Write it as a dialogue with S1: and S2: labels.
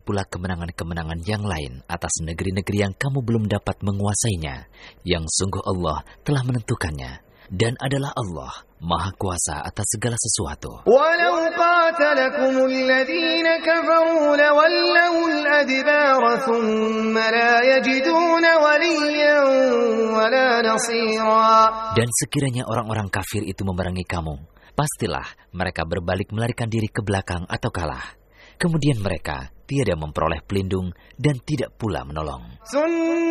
S1: pula kemenangan-kemenangan yang lain atas negeri-negeri yang kamu belum dapat menguasainya, yang sungguh Allah telah menentukannya, dan adalah Allah Maha Kuasa atas segala sesuatu.
S2: وَلَوْ قَاتَلَكُمُ الَّذِينَ كَفَرُوا لَوَلَّوُا الْأَدْبَارَ ثُمَّ لَا يَجِدُونَ وَلِيًّا وَلَا نَصِيرًا.
S1: Dan sekiranya orang-orang kafir itu memerangi kamu, pastilah mereka berbalik melarikan diri ke belakang atau kalah. Kemudian mereka tiada memperoleh pelindung dan tidak pula menolong.